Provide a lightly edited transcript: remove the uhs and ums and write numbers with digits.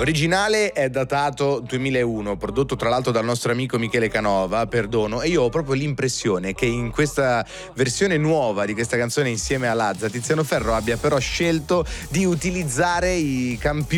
L'originale è datato 2001, prodotto tra l'altro dal nostro amico Michele Canova, perdono, e io ho proprio l'impressione che in questa versione nuova di questa canzone insieme a Lazza, Tiziano Ferro abbia però scelto di utilizzare i campioni